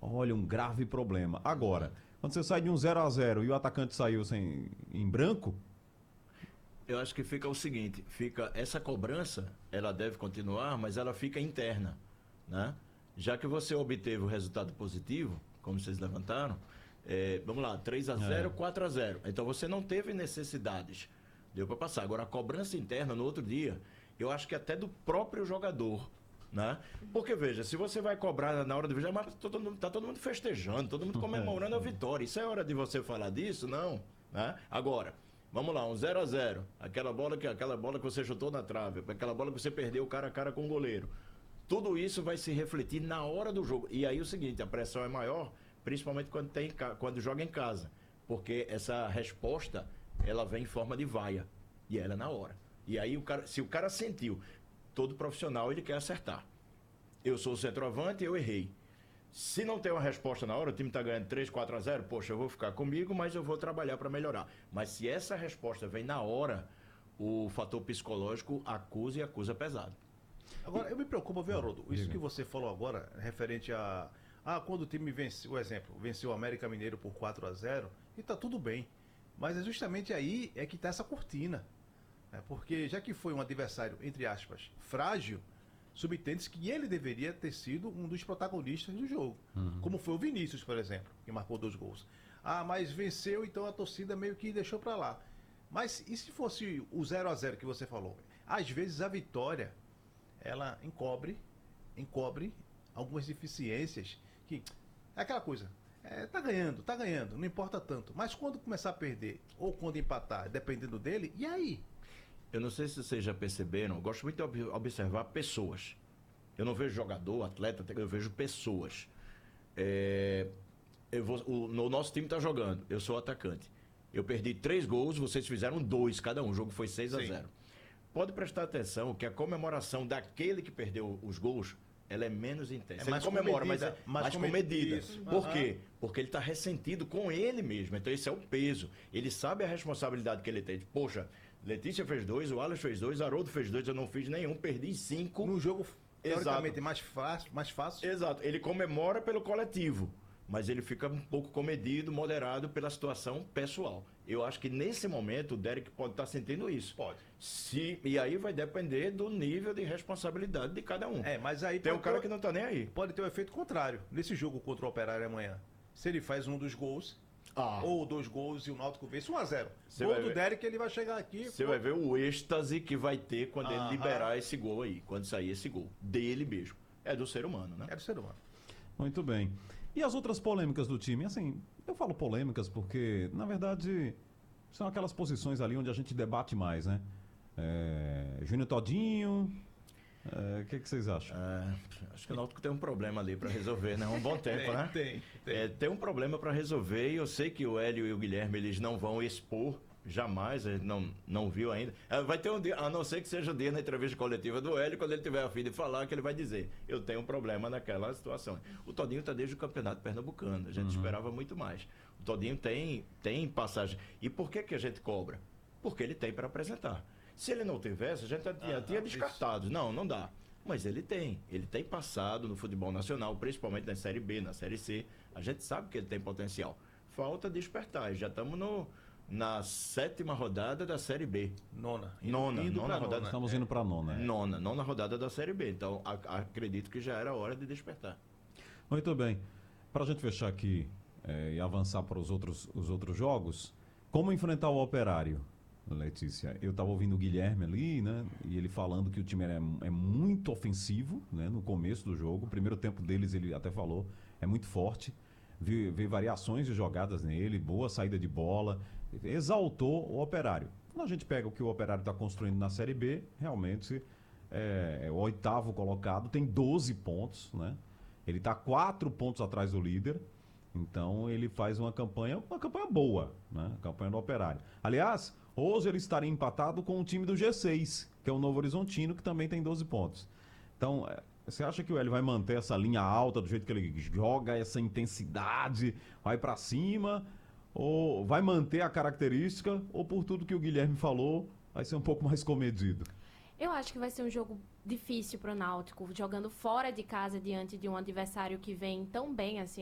Olha, um grave problema. Agora, quando você sai de um 0-0 e o atacante saiu em branco, Eu acho que fica o seguinte, fica essa cobrança, ela deve continuar, mas ela fica interna, né? Já que você obteve o resultado positivo, como vocês levantaram, vamos lá, 3-0, 4-0. Então você não teve necessidades, deu para passar. Agora a cobrança interna no outro dia, eu acho que até do próprio jogador, né? Porque veja, se você vai cobrar na hora do vídeo, mas tá todo mundo festejando, todo mundo comemorando a vitória. Isso é hora de você falar disso? Não, né? Agora, vamos lá, um 0-0. Aquela bola que você chutou na trave, aquela bola que você perdeu cara a cara com o goleiro. Tudo isso vai se refletir na hora do jogo. E aí o seguinte, a pressão é maior, principalmente quando joga em casa. Porque essa resposta, ela vem em forma de vaia. E ela é na hora. E aí, se o cara sentiu, todo profissional, ele quer acertar. Eu sou o centroavante, eu errei. Se não tem uma resposta na hora, o time está ganhando 3-4-0, poxa, eu vou ficar comigo, mas eu vou trabalhar para melhorar. Mas se essa resposta vem na hora, o fator psicológico acusa e acusa pesado. Agora, eu me preocupo, viu, Haroldo? Isso que você falou agora, referente a... quando o time venceu, o exemplo, venceu o América Mineiro por 4-0, e tá tudo bem. Mas é justamente aí é que tá essa cortina. Porque já que foi um adversário, entre aspas, frágil, subtende-se que ele deveria ter sido um dos protagonistas do jogo. Como foi o Vinícius, por exemplo, que marcou 2 gols. Mas venceu, então a torcida meio que deixou pra lá. Mas e se fosse o 0-0 que você falou? Às vezes a vitória, ela encobre algumas deficiências que... É aquela coisa, tá ganhando, não importa tanto. Mas quando começar a perder, ou quando empatar, dependendo dele, e aí? Eu não sei se vocês já perceberam, eu gosto muito de observar pessoas. Eu não vejo jogador, atleta, eu vejo pessoas. O nosso time está jogando, eu sou atacante. Eu perdi 3 gols, vocês fizeram 2 cada um, o jogo foi 6-0. Pode prestar atenção que a comemoração daquele que perdeu os gols, ela é menos intensa. Ele comemora, mas é mais comedida. Por quê? Porque ele está ressentido com ele mesmo. Então esse é o peso. Ele sabe a responsabilidade que ele tem. Poxa, Letícia fez 2, o Alex fez 2, Haroldo fez 2, eu não fiz nenhum, perdi 5. Num jogo, teoricamente, mais fácil. Exato. Ele comemora pelo coletivo, mas ele fica um pouco comedido, moderado pela situação pessoal. Eu acho que nesse momento o Derek pode estar sentindo isso. Pode. E aí vai depender do nível de responsabilidade de cada um. Mas aí tem um cara que não está nem aí. Pode ter um efeito contrário. Nesse jogo contra o Operário amanhã, se ele faz um dos gols, ou 2 gols e o Náutico vence 1-0. Gol do Derek, ele vai chegar aqui... Você vai ver o êxtase que vai ter quando ele liberar esse gol aí, quando sair esse gol. Dele mesmo. É do ser humano, né? É do ser humano. muito bem. E as outras polêmicas do time? Assim, eu falo polêmicas porque, na verdade, são aquelas posições ali onde a gente debate mais, né? Júnior Todinho... O que vocês acham? Acho que o Náutico tem um problema ali para resolver, né? Um bom tempo, né? Tem um problema para resolver e eu sei que o Hélio e o Guilherme, eles não vão expor jamais, ele não viu ainda. Vai ter um dia, a não ser que seja o dia na entrevista coletiva do Hélio, quando ele tiver a fim de falar, que ele vai dizer, eu tenho um problema naquela situação. O Todinho está desde o Campeonato Pernambucano, a gente esperava muito mais. O Todinho tem passagem. E por que a gente cobra? Porque ele tem para apresentar. Se ele não tivesse, a gente tinha descartado. Não dá. Mas ele tem passado no futebol nacional, principalmente na Série B, na Série C. A gente sabe que ele tem potencial. Falta despertar. Já estamos na 7ª rodada da Série B. Nona rodada. Estamos indo para a nona. Nona rodada da Série B. Então, acredito que já era hora de despertar. Muito bem. Para a gente fechar aqui e avançar para os outros jogos, como enfrentar o Operário? Letícia, eu estava ouvindo o Guilherme ali, né? E ele falando que o time é muito ofensivo, né? No começo do jogo. O primeiro tempo deles, ele até falou, é muito forte. Vê variações de jogadas nele, boa saída de bola. Exaltou o Operário. Quando a gente pega o que o Operário está construindo na Série B, realmente é o 8º colocado, tem 12 pontos, né? Ele está 4 pontos atrás do líder. Então ele faz uma campanha boa, né? A campanha do Operário. Aliás, hoje ele estaria empatado com o time do G6, que é o Novo Horizontino, que também tem 12 pontos. Então, você acha que o Hélio vai manter essa linha alta, do jeito que ele joga, essa intensidade, vai pra cima, ou vai manter a característica, ou por tudo que o Guilherme falou, vai ser um pouco mais comedido? Eu acho que vai ser um jogo difícil pro Náutico, jogando fora de casa diante de um adversário que vem tão bem assim